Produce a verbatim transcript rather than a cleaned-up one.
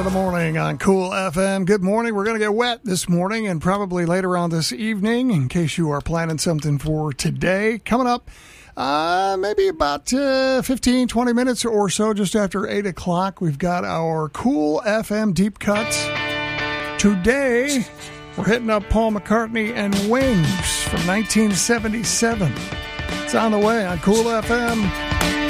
The morning on Cool F M. Good morning. We're going to get wet this morning and probably later on this evening in case you are planning something for today. Coming up, uh, maybe about uh, fifteen, twenty minutes or so just after eight o'clock, we've got our Cool F M Deep Cuts. Today, we're hitting up Paul McCartney and Wings from nineteen seventy-seven. It's on the way on Cool F M.